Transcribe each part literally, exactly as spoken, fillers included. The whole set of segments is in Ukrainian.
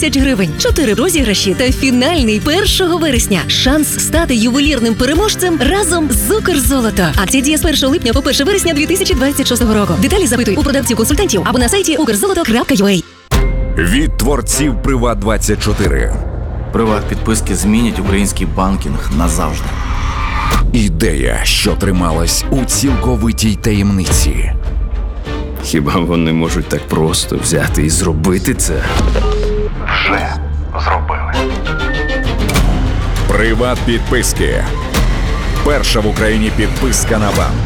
тисяч гривень. Чотири розіграші та фінальний першого вересня. Шанс стати ювелірним переможцем разом з Укрзолото. Акція діє з першого липня по перше вересня дві тисячі двадцять шостого року. Деталі запитуй у продавців-консультантів або на сайті укрзолото крапка ю а. Від творців Приват двадцять чотири. Приват-підписки змінять український банкінг назавжди. Ідея, що трималась у цілковитій таємниці. Хіба вони можуть так просто взяти і зробити це? Вже зробили. Приват-підписки. Перша в Україні підписка на банк.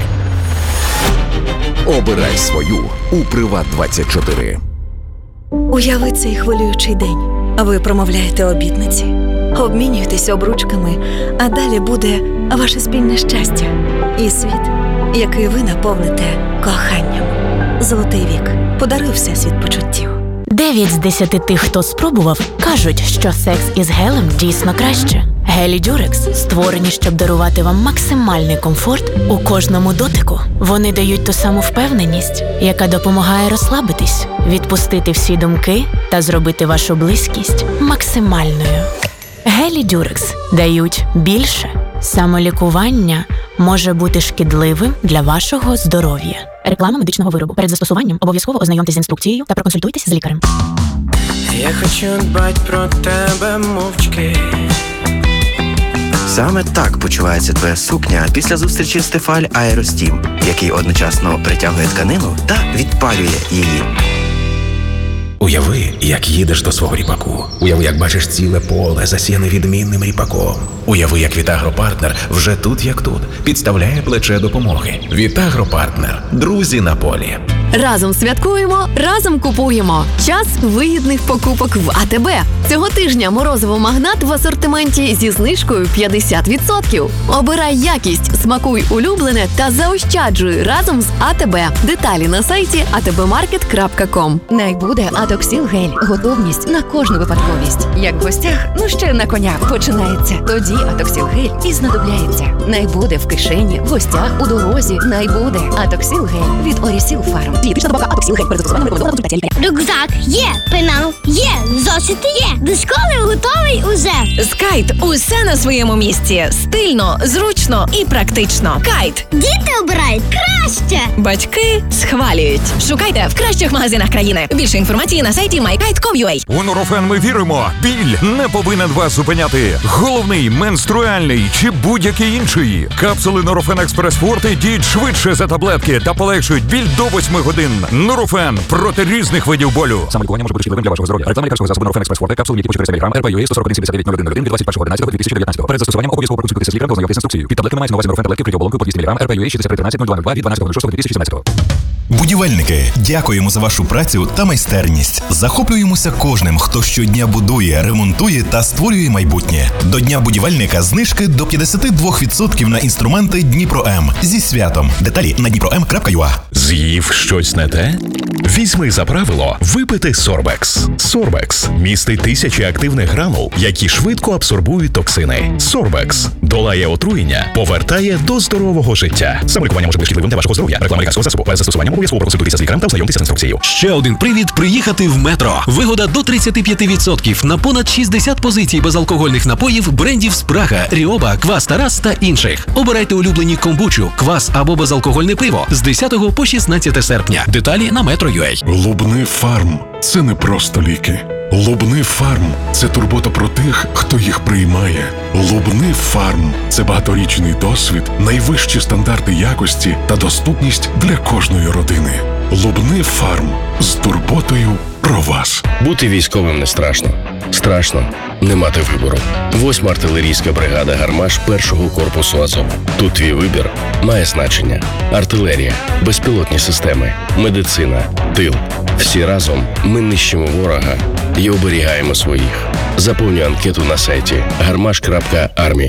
Обирай свою у Приват двадцять чотири. Уяви цей хвилюючий день. Ви промовляєте обітниці, обмінюєтесь обручками, а далі буде ваше спільне щастя і світ, який ви наповните коханням. Золотий вік. Подаруй всесвіт почуттів. Дев'ять з десяти тих, хто спробував, кажуть, що секс із гелем дійсно краще. Гелі Дюрекс створені, щоб дарувати вам максимальний комфорт у кожному дотику. Вони дають ту саму впевненість, яка допомагає розслабитись, відпустити всі думки та зробити вашу близькість максимальною. Гелі Дюрекс дають більше. Самолікування може бути шкідливим для вашого здоров'я. Реклама медичного виробу. Перед застосуванням обов'язково ознайомтесь з інструкцією та проконсультуйтесь з лікарем. Я хочу дбать про тебе мовчки. Саме так почувається твоя сукня після зустрічі з Тефаль Аеростім, який одночасно притягує тканину та відпалює її. Уяви, як їдеш до свого ріпаку. Уяви, як бачиш ціле поле, засіяне відмінним ріпаком. Уяви, як Вітагропартнер вже тут, як тут, підставляє плече допомоги. Вітагропартнер. Друзі на полі. Разом святкуємо, разом купуємо. Час вигідних покупок в а те бе. Цього тижня морозиво магнат в асортименті зі знижкою п'ятдесят відсотків. Обирай якість, смакуй улюблене та заощаджуй разом з а те бе. Деталі на сайті а те бе маркет крапка ком. Найбуде Атоксіл гель. Готовність на кожну випадковість. Як в гостях, ну ще на конях починається. Тоді Атоксіл гель і знадобляється. Найбуде в кишені, в гостях, у дорозі. Найбуде Атоксіл гель від Орісіл Фарм. Дієтична добавка Атоксіл гель. Перед застосуванням рекомендовано консультація лікаря. Рюкзак є, пенал є, зошити є. До школи готовий уже. З Кайт усе на своєму місці. Стильно, зручно і практично. Кайт. Діти обирають краще. Батьки схвалюють. Шукайте в кращих магазинах країни. Більше інформації на сайті май кайт крапка ком крапка ю а. У Нурофен ми віримо. Біль не повинен вас зупиняти. Головний, менструальний чи будь-який інший. Капсули Нурофен Експрес Форте діють швидше за таблетки та полегшують біль до восьми годин. Нурофен проти різних видів болю. Самолікування може бути шкідливим для вашого здоров'я. Реклама лікарського засобу Нурофен Експрес Форте. Капсули типу чотириста міліграм. ер пе ю ей сто сорок один сімдесят дев'ять нуль один нуль один від двадцять першого одинадцятого дві тисячі дев'ятнадцятого. Перед застосуванням обов'язково проконсультуйтеся з лікарем та ознайомтесь з інструкцією. Під таблетками мається на увазі Нурофен таблетки вкриті оболонкою по двісті міліграм. ер пе ю ей шістдесят три тринадцять нуль два нуль два від дванадцятого шостого дві тисячі сімнадцятого. Будівельники, дякуємо за вашу працю та майстерність. Захоплюємося кожним, хто щодня будує, ремонтує та створює майбутнє. До Дня будівельника знижки до п'ятдесят два відсотки на інструменти Дніпро-М. Зі святом. Деталі на дніпро ем крапка ю а. З'їв щось не те? Візьми за правило випити Сорбекс. Сорбекс містить тисячі активних гранул, які швидко абсорбують токсини. Сорбекс долає отруєння, повертає до здорового життя. Самолікування може бути шкідливим для вашого здоров'я. Реклама лікарського засобу. Перед застосуванням обов'язково проконсультуйтеся з лікарем та ознайомтеся з інструкцією. Ще один привід приїхати в Метро. Вигода до тридцять п'ять відсотків на понад шістдесят позицій безалкогольних напоїв брендів Спрага, Ріоба, Квас Тарас та інших. Обирайте улюблені комбучу, квас або безалкогольне пиво з десятого по шістнадцяте серпня. Деталі на метро крапка ю а. Лубни Фарм – це не просто ліки. Лубни Фарм – це турбота про тих, хто їх приймає. Лубни Фарм – це багаторічний досвід, найвищі стандарти якості та доступність для кожної родини. Лубни Фарм з турботою про вас. Бути військовим не страшно. Страшно не мати вибору. Восьма артилерійська бригада «Гармаш» першого корпусу Азов. Тут твій вибір має значення. Артилерія, безпілотні системи, медицина, тил. Всі разом ми нищимо ворога і оберігаємо своїх. Заповнюй анкету на сайті гармаш крапка армі.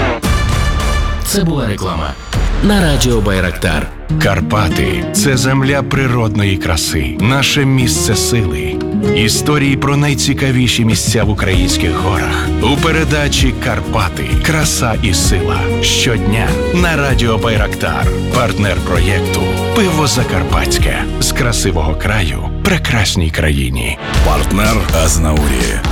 Це була реклама на радіо Байрактар. Карпати – це земля природної краси, наше місце сили. Історії про найцікавіші місця в українських горах. У передачі «Карпати. Краса і сила». Щодня на радіо Байрактар. Партнер проєкту «Пиво Закарпатське». З красивого краю прекрасній країні. Партнер Азнаурі.